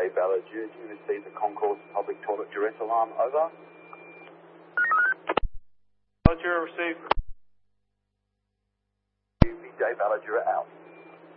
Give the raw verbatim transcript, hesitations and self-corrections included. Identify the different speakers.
Speaker 1: J Ballard, do you receive the Concourse public toilet duress alarm? Over. Ballard, receive. B J Ballard, out.